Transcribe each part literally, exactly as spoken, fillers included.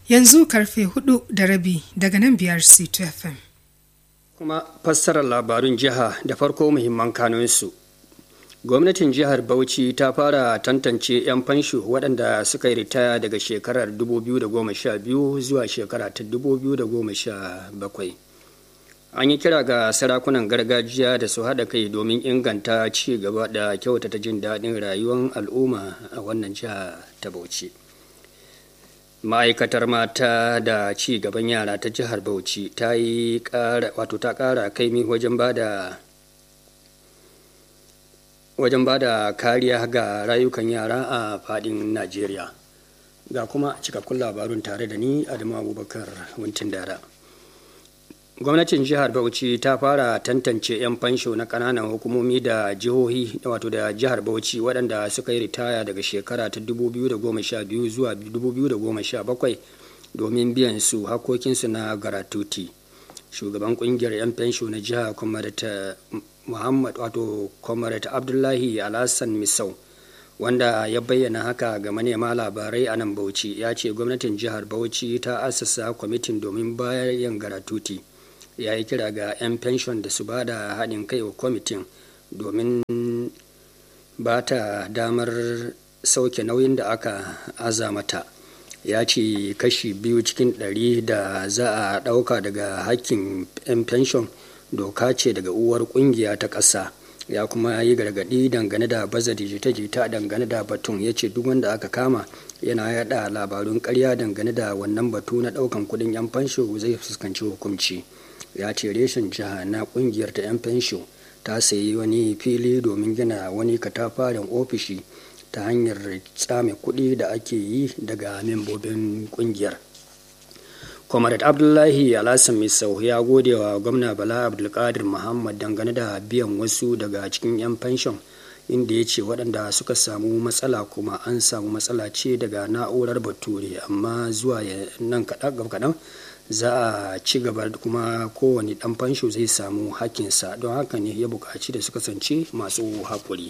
Yanzu karfe hudu da rabi daga nan biyar C two F M. Kuma fassarar labarun jiha da farko muhimman kanunsu. Gwamnatin jihar Bauchi ta fara tantance 'yan fansho waɗanda suka yi ritaya daga shekarar dubu biyu da goma sha biyu zuwa shekara ta dubu biyu da goma sha bakwai. An yi kira ga sarakunan gargajiya da su haɗa kai domin inganta ci gaba da kyautata jin daɗin rayuwar al'umma a wannan jiha ta Bauchi. Ma'aikatar mata da ci gaban yara ta jihar Bauchi ta yi ƙara wato ta ƙara kaimi wajen ba da wajen ba da kariya ga rayukan yara a faɗin Najeriya. Ga kuma cikakkun labarun tare da ni Adamu Abubakar Wuntin Dara. Gwamnatin jihar Bauchi ta fara tantance 'yan fansho na ƙananan hukumomi da jihohi wato da jihar Bauchi waɗanda suka yi ritaya daga shekara ta dubu biyu da goma sha biyu zuwa dubu biyu da goma sha bakwai domin biyan su hakokinsu na garatuti. Shugaban ƙungiyar 'yan fansho na jihar Kwamrata Muhammad wato Kwamrata Abdullahi Alhassan Misau wanda ya bayyana haka ga manema labarai a nan Bauchi ya ce gwamnatin jihar Bauchi ta assasa kwamitin domin bayan garatuti. Ya yi kira ga 'yan fenshon da su ba da haɗin kai wa kwamitin domin ba ta damar sauke nauyin da aka aza mata. Ya ce kashi biyu cikin ɗari da za a ɗauka daga hakkin 'yan fenshon doka ce daga uwar ƙungiya ta ƙasa. Ya kuma yi gargaɗi dangane da baza jita-jita dangane da batun. Ya ce duk wanda aka kama yana yaɗa labarun ƙarya dangane da wannan batu na ɗaukan kuɗin 'yan fensho zai fuskanci hukunci. Ya ce reshen jiha na kungiyar ta 'yan fensho ta sayi wani fili domin gina wani katafaren ofishi ta hanyar tsame kuɗi da ake yi daga membobin kungiyar. Comrade Abdullahi Alhassan Misau ya gode wa gwamna Bala Abdulkadir Muhammad dangane da biyan wasu daga cikin 'yan fenshon inda ya ce waɗanda suka samu matsala kuma an samu matsala ce daga na'urar bature amma zuwa nan kaɗan za a ci gaba kuma kowane ɗan fansho zai samu hakinsa don haka ne ya buƙaci da su kasance masu haƙuri.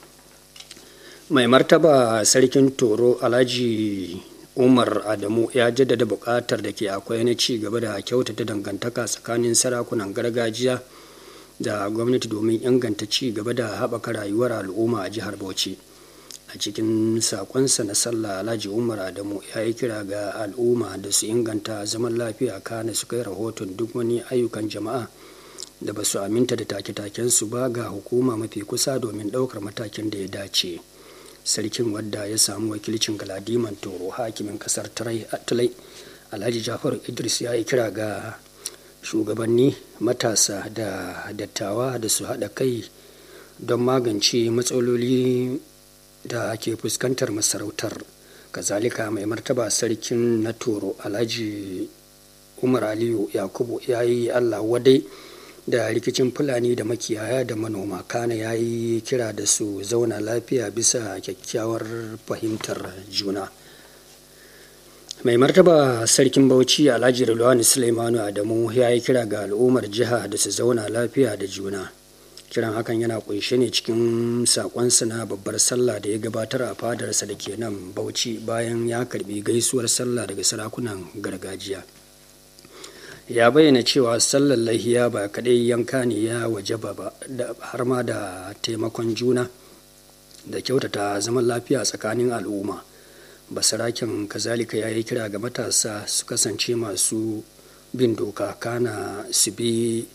Mai martaba sarkin Toro Alhaji Umar Adamu ya jaddada buƙatar da ke akwai na ci gaba da kyautata dangantaka tsakanin sarakunan gargajiya da gwamnati domin inganta ci gaba da haɓaka rayuwar al'umma a jihar Bauchi. A cikin sakonsa na sallah Alhaji Umar Adamu ya yi kira ga al'umma da su inganta zaman lafiya kana su kai rahoton duk wani ayyukan jama'a da ba su aminta da take-takensu ba ga hukuma mafi kusa domin ɗaukar matakin da ya dace. Sarkin wadda ya samu wakilcin Galadiman Toro hakimin kasar Tulai Alhaji Jafaru Idris ya yi kira ga shugabanni matasa da dattawa da su haɗa kai don magance matsaloli da ke fuskantar masarautar. Kazalika mai martaba sarkin na Toro Alhaji Umar Aliyu Yakubu ya yi Allah wadai da rikicin Fulani da makiyaya da manoma kana ya yi kira da su zauna lafiya bisa kyakkyawar fahimtar juna. Mai martaba sarkin Bauchi Alhaji Rilwani Sulaimanu Adamu ya yi kira ga al'ummar jiha da su zauna lafiya da juna. Kiran hakan yana kunshe ne cikin sakonsa na babbar sallah da ya gabatar a fadarsa da ke nan Bauchi bayan ya karbi gaisuwar sallah daga sarakunan gargajiya. Ya bayyana cewa sallar lahiya ba kadai yanka ne ya wajaba ba har ma da taimakon juna da kyautata zaman lafiya tsakanin al'umma. Basaraken kazalika ya yi kira ga matasa su kasance masu bin doka kana su bi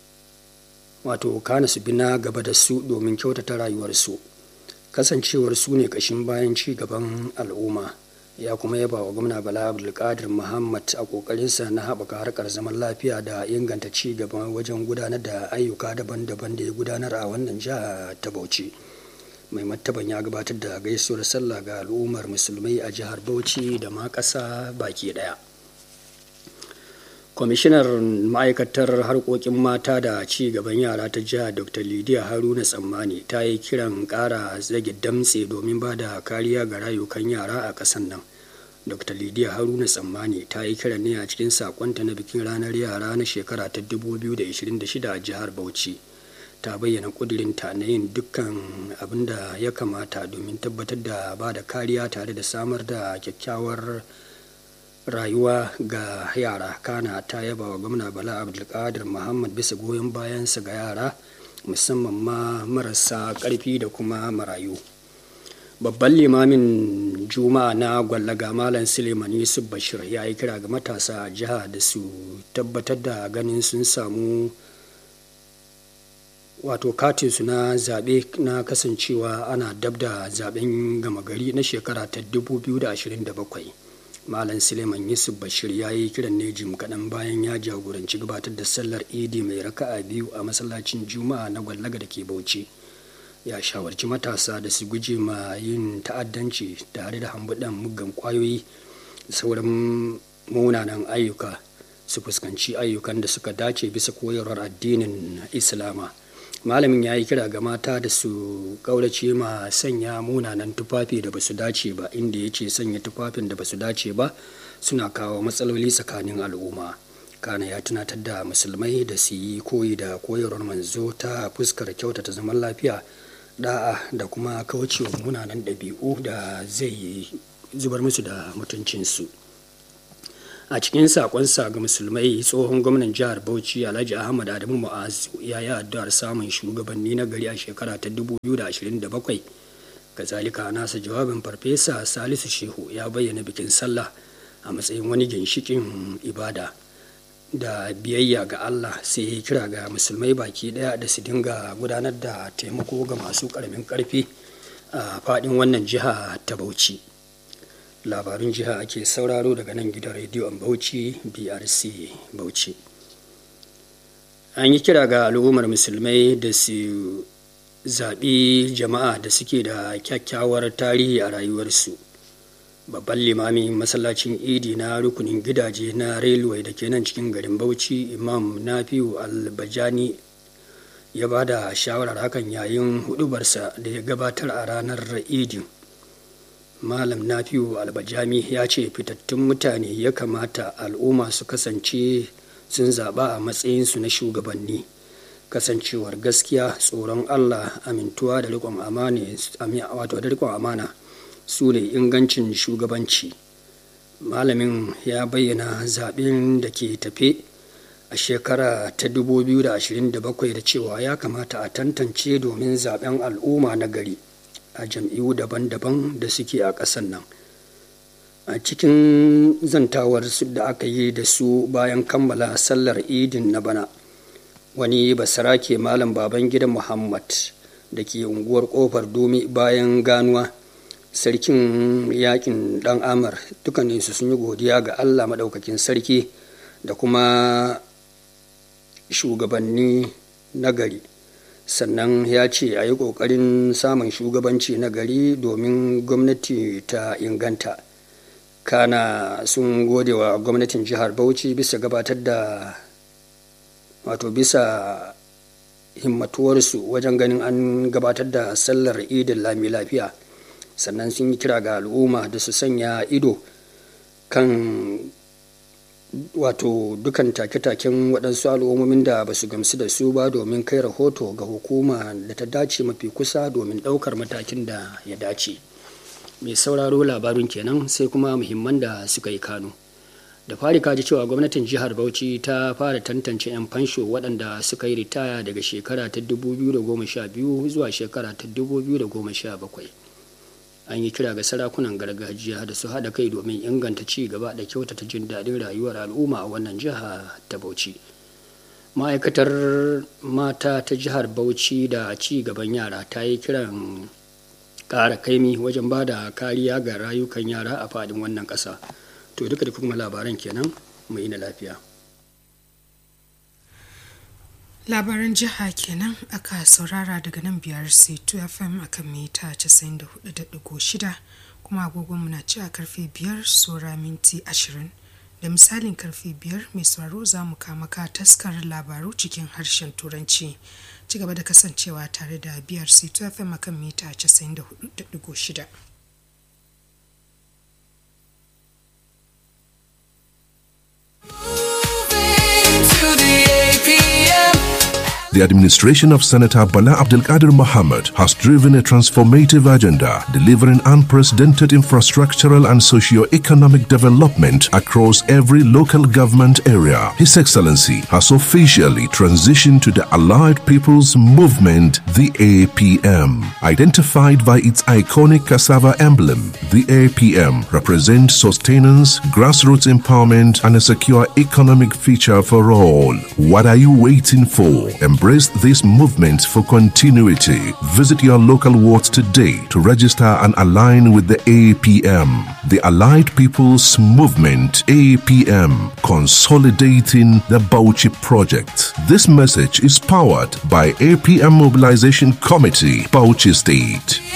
wato kana su bi na gaba da su domin kyautata rayuwarsu kasancewar su ne kashin bayan ci gaban al'umma. Ya kuma yaba wa gwamna Bala Abdulkadir Muhammad a kokarinsa na haɓaka harkar zaman lafiya da inganta ci gaba wajen gudanar da ayyuka daban-daban da ya gudanar a wannan jiha ta Bauchi. Mai martaban ya gabatar da gaisuwar sallah ga al'ummar musulmai a jihar Bauchi da ma ƙasa baki ɗaya. Kwamishinar ma'aikatar harkokin mata da ci gaban yara ta jihar Dr. Lidiya Haruna Tsammani ta yi kiran ƙara zage damtse domin ba da kariya ga rayukan yara a ƙasar nan. Dr. Lidiya Haruna Tsammani ta yi kiran ne a cikin sakonta na bikin ranar yara na shekara ta dubu biyu da ashirin da shida a jihar Bauchi. Ta bayyana ƙudurinta na yin dukkan abin da ya kamata domin tabbatar da ba da kariya tare da samar da kyakkyawar rayuwa ga yara. Kana ta yaba wa gwamna Bala Abdulkadir Muhammad bisa goyon bayansa ga yara musamman ma marasa ƙarfi da kuma marayu. Babban limamin juma'a na gwallaga Malam Suleiman Yusuf Bashir ya yi kira ga matasa a jiha da su tabbatar da ganin sun samu wato katinsu na zaɓe na kasancewa ana dab da zaɓen gama gari na shekara ta dubu biyu da ashirin da bakwai. Malam Suleiman Yusuf Bashir ya yi kiran ne jim kaɗan bayan ya jagoranci gabatar da sallar idi mai raka'a biyu a masallacin juma'a na gwallaga da ke Bauchi. Ya shawarci matasa da su guje ma yin ta'addanci tare da hambuɗan muggan ƙwayoyi da sauran munanan ayyuka, su fuskanci ayyukan da suka dace bisa koyarwar addinin Islama. Malamin ya yi kira ga mata da su ƙaurace ma sanya munanan tufafi da ba su dace ba, inda ya ce sanya tufafin da ba su dace ba suna kawo matsaloli tsakanin al'umma. Kana ya tunatar da musulmai da su yi koyi da koyarwar manzo ta fuskar kyautata zaman lafiya, da'a da kuma kaucewa munanan ɗabi'u da zai zubar musu da mutuncinsu. A cikin sakonsa ga musulmai, tsohon gwamnan jihar Bauchi Alhaji Ahmad Adamu Mu'azu ya yi addu'ar samun shugabanni na gari a shekara ta dubu biyu da ashirin da bakwai. Kazalika nasa jawabin Farfesa Salisu Shehu ya bayyana bikin sallah a matsayin wani ginshikin ibada da biyayya ga Allah, sai ya kira ga musulmai baki daya da su dinga gudanar da taimako ga masu karamin karfi a fadin wannan jiha ta Bauchi. Labarun jiha ake sauraro daga nan gidan rediyon Bauchi B R C Bauchi. An yi kira ga al'ummar musulmai da su zaɓi jama'a da suke da kyakkyawar tarihi a rayuwarsu. Babban limamin masallacin idi na rukunin gidaje na railway da ke nan cikin garin Bauchi, Imam Nafiu Albajani, ya ba da shawarar hakan yayin hudubarsa da ya gabatar a ranar idin. Malam Nafiu Albajami ya ce fitattun mutane ya kamata al'umma su kasance sun zaɓa a matsayinsu na shugabanni. Kasancewar gaskiya, tsoron Allah, amintuwa da riƙon amana su ne ingancin shugabanci. Malamin ya bayyana zaɓen da ke tafe a shekara ta dubu biyu da ashirin da bakwai da cewa ya kamata a tantance domin zaɓen al'umma na gari a jam'iyyu daban-daban da suke a ƙasar nan. A cikin zantawar da aka yi da su bayan kammala sallar idin na bana, wani basarake Malam Babangida Muhammad da ke unguwar Kofar Dumi bayan ganuwa, sarkin yakin dan Amar, dukkaninsu sun yi godiya ga Allah maɗaukakin sarki da kuma shugabanni na gari. Sannan ya ce a yi ƙoƙarin samun shugabanci na gari domin gwamnati ta inganta. Kana sun gode wa gwamnatin jihar Bauchi bisa gabatar da wato bisa himmatuwarsu wajen ganin an gabatar da sallar idin lami lafiya. Sannan sun yi kira ga al'umma da su sanya ido kan wato dukan take-taken waɗansu al'ummomin da ba su gamsu da su ba domin kai rahoto ga hukuma da ta dace mafi kusa domin ɗaukar matakin da ya dace. Mai sauraro labarin kenan, sai kuma muhimman da suka yi kano. Da fari kaji cewa gwamnatin jihar Bauchi ta fara tantance 'yan fansho waɗanda suka yi ritaya daga shekara ta dubu biyu da goma sha biyu zuwa shekara ta dubu biyu da goma sha bakwai. An yi kira ga sarakunan gargajiya da su haɗa kai domin inganta ci gaba da kyautata jin daɗin rayuwar al'umma a wannan jiha ta Bauchi. Ma'aikatar mata ta jihar Bauchi da ci gaban yara ta yi kiran ƙara kaimi wajen ba da kariya ga rayukan yara a faɗin wannan ƙasa. To duka da kuma labaran kenan, mu yi na lafiya. Labaran jiha kenan aka saurara daga nan biyar C two F M akan mita casa'in da hudu da digo shida, kuma agogon mu na ci a karfe biyar saura minti ashirin. Da misalin karfe biyar mai sauraro za mu kama ka taskar labaru cikin harshen Turanci. Ci gaba da kasancewa tare da biyar C two F M akan mita casa'in da hudu da digo shida. The administration of Senator Bala Abdelkader Mohammed has driven a transformative agenda, delivering unprecedented infrastructural and socio-economic development across every local government area. His Excellency has officially transitioned to the Allied People's Movement, the A P M. Identified by its iconic cassava emblem, the A P M represents sustenance, grassroots empowerment, and a secure economic future for all. What are you waiting for? Embrace this movement for continuity. Visit your local wards today to register and align with the A P M. The Allied People's Movement, A P M, consolidating the Bauchi project. This message is powered by A P M Mobilization Committee, Bauchi State.